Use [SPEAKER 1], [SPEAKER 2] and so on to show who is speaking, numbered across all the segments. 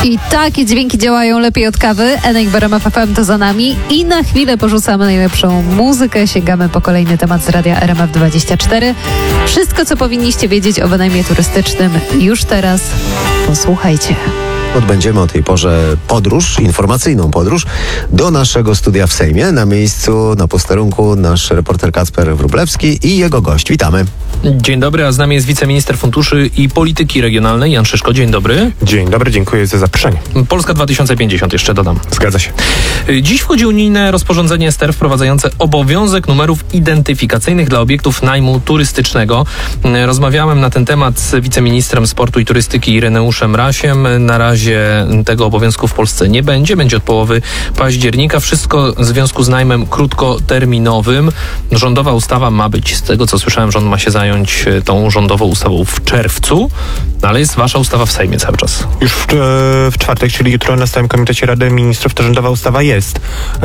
[SPEAKER 1] I takie dźwięki działają lepiej od kawy. Enek Baram FM to za nami i na chwilę porzucamy najlepszą muzykę. Sięgamy po kolejny temat z radia RMF24. Wszystko, co powinniście wiedzieć o wynajmie turystycznym już teraz. Posłuchajcie.
[SPEAKER 2] Odbędziemy o tej porze informacyjną podróż do naszego studia w Sejmie. Na miejscu, na posterunku nasz reporter Kacper Wróblewski i jego gość. Witamy.
[SPEAKER 3] Dzień dobry, a z nami jest wiceminister funduszy i polityki regionalnej Jan Szyszko. Dzień dobry.
[SPEAKER 4] Dzień dobry, dziękuję za zaproszenie.
[SPEAKER 3] Polska 2050 jeszcze dodam.
[SPEAKER 4] Zgadza się.
[SPEAKER 3] Dziś wchodzi unijne rozporządzenie STER wprowadzające obowiązek numerów identyfikacyjnych dla obiektów najmu turystycznego. Rozmawiałem na ten temat z wiceministrem sportu i turystyki Ireneuszem Rasiem. Na razie tego obowiązku w Polsce nie będzie. Będzie od połowy października. Wszystko w związku z najmem krótkoterminowym. Rządowa ustawa ma być, z tego co słyszałem, rząd ma się zająć tą rządową ustawą w czerwcu, ale jest wasza ustawa w Sejmie cały czas.
[SPEAKER 4] Już w czwartek, czyli jutro na Stałym Komitecie Rady Ministrów, ta rządowa ustawa jest.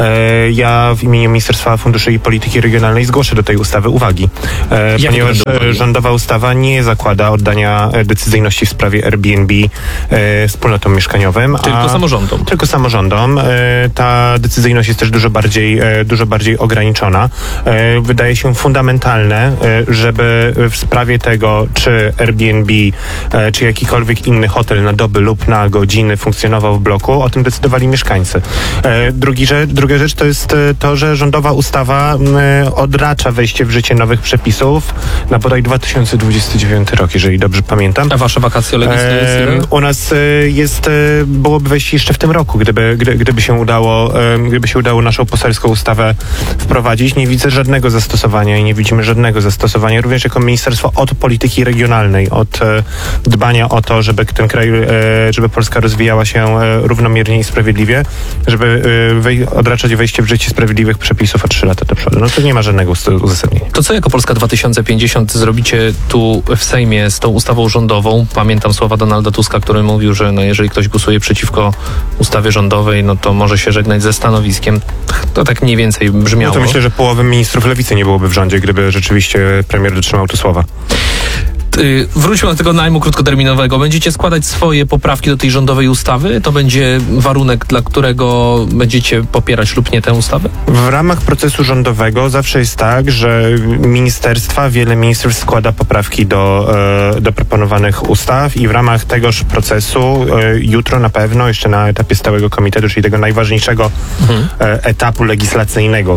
[SPEAKER 4] Ja w imieniu Ministerstwa Funduszy i Polityki Regionalnej zgłoszę do tej ustawy uwagi, ponieważ rządowa ustawa nie zakłada oddania decyzyjności w sprawie Airbnb wspólnotom mieszkaniowym.
[SPEAKER 3] Tylko samorządom.
[SPEAKER 4] Tylko samorządom. Ta decyzyjność jest też dużo bardziej ograniczona. Wydaje się fundamentalne, żeby w sprawie tego, czy Airbnb, czy jakikolwiek inny hotel na doby lub na godziny funkcjonował w bloku, o tym decydowali mieszkańcy. Druga rzecz to jest to, że rządowa ustawa odracza wejście w życie nowych przepisów na bodaj 2029 rok, jeżeli dobrze pamiętam.
[SPEAKER 3] A wasze wakacje legislacyjne?
[SPEAKER 4] U nas byłoby wejście jeszcze w tym roku, gdyby się udało naszą poselską ustawę wprowadzić. Nie widzę żadnego zastosowania i nie widzimy żadnego zastosowania również jako ministerstwo od polityki regionalnej, od dbania o to, żeby ten kraj, żeby Polska rozwijała się równomiernie i sprawiedliwie, żeby odraczać wejście w życie sprawiedliwych przepisów o 3 lata do przodu. No to nie ma żadnego uzasadnienia.
[SPEAKER 3] To co jako Polska 2050 zrobicie tu w Sejmie z tą ustawą rządową? Pamiętam słowa Donalda Tuska, który mówił, że jeżeli ktoś głosuje przeciwko ustawie rządowej, no to może się żegnać ze stanowiskiem. To tak mniej więcej brzmiało.
[SPEAKER 4] No to myślę, że połowy ministrów lewicy nie byłoby w rządzie, gdyby rzeczywiście premier dotrzymał tu słowa.
[SPEAKER 3] Wróćmy do tego najmu krótkoterminowego. Będziecie składać swoje poprawki do tej rządowej ustawy? To będzie warunek, dla którego będziecie popierać lub nie tę ustawę?
[SPEAKER 4] W ramach procesu rządowego zawsze jest tak, że wiele ministerstw składa poprawki do proponowanych ustaw i w ramach tegoż procesu jutro na pewno, jeszcze na etapie stałego komitetu, czyli tego najważniejszego etapu legislacyjnego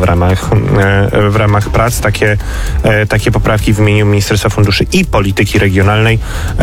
[SPEAKER 4] w ramach prac, takie poprawki w imieniu Ministerstwa Funduszy i Polityki Regionalnej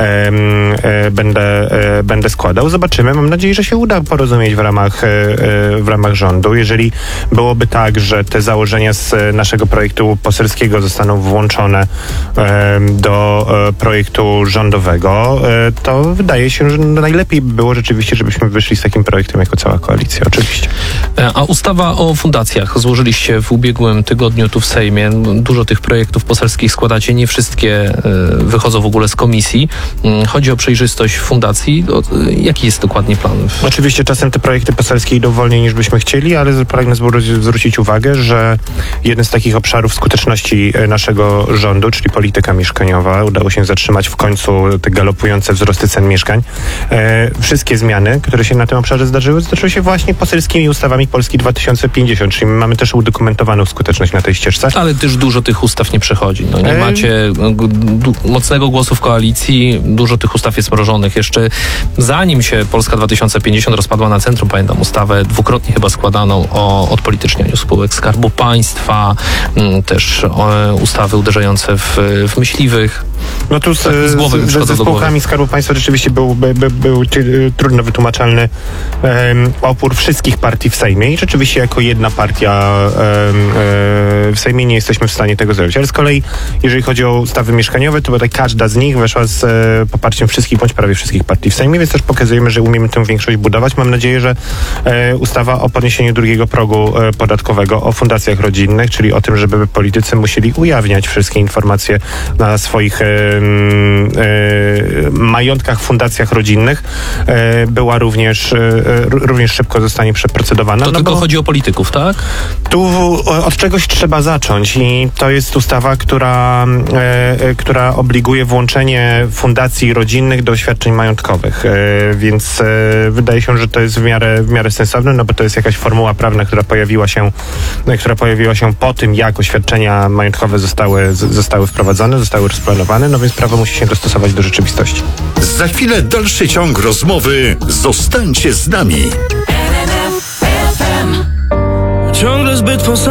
[SPEAKER 4] będę składał. Zobaczymy. Mam nadzieję, że się uda porozumieć w ramach rządu. Jeżeli byłoby tak, że te założenia z naszego projektu poselskiego zostaną włączone do projektu rządowego, to wydaje się, że najlepiej by było rzeczywiście, żebyśmy wyszli z takim projektem jako cała koalicja. Oczywiście.
[SPEAKER 3] A ustawa o fundacjach złożyliście w ubiegłym tygodniu tu w Sejmie. Dużo tych projektów poselskich składacie. Nie wszystkie wychodzą w ogóle z komisji. Chodzi o przejrzystość fundacji. Jaki jest dokładnie plan?
[SPEAKER 4] Oczywiście czasem te projekty poselskie idą wolniej niż byśmy chcieli, ale pragnę zwrócić uwagę, że jeden z takich obszarów skuteczności naszego rządu, czyli polityka mieszkaniowa, udało się zatrzymać w końcu te galopujące wzrosty cen mieszkań. Wszystkie zmiany, które się na tym obszarze zdarzyły się właśnie poselskimi ustawami Polski 2050, czyli mamy też udokumentowaną skuteczność na tej ścieżce.
[SPEAKER 3] Ale też dużo tych ustaw nie przechodzi. Nie macie mocnego głosu w koalicji, dużo tych ustaw jest mrożonych. Jeszcze zanim się Polska 2050 rozpadła na centrum, pamiętam ustawę dwukrotnie chyba składaną o odpolitycznianiu spółek Skarbu Państwa, też ustawy uderzające w myśliwych.
[SPEAKER 4] No tu ze spółkami Skarbu Państwa rzeczywiście był trudno wytłumaczalny opór wszystkich partii w Sejmie i rzeczywiście jako jedna partia w Sejmie nie jesteśmy w stanie tego zrobić. Ale z kolei, jeżeli chodzi o ustawy mieszkaniowe, to każda z nich weszła z poparciem wszystkich bądź prawie wszystkich partii w Sejmie, więc też pokazujemy, że umiemy tę większość budować. Mam nadzieję, że ustawa o podniesieniu drugiego progu podatkowego, o fundacjach rodzinnych, czyli o tym, żeby politycy musieli ujawniać wszystkie informacje na swoich majątkach, fundacjach rodzinnych była również szybko zostanie przeprocedowana.
[SPEAKER 3] To tylko chodzi o polityków, tak?
[SPEAKER 4] Tu od czegoś trzeba zacząć i to jest ustawa, która obliguje włączenie fundacji rodzinnych do świadczeń majątkowych, więc wydaje się, że to jest w miarę sensowne, no bo to jest jakaś formuła prawna, która pojawiła się po tym, jak oświadczenia majątkowe zostały wprowadzone, zostały rozplanowane, no więc prawo musi się dostosować do rzeczywistości.
[SPEAKER 5] Za chwilę dalszy ciąg rozmowy. Zostańcie z nami.
[SPEAKER 6] Ciągle zbyt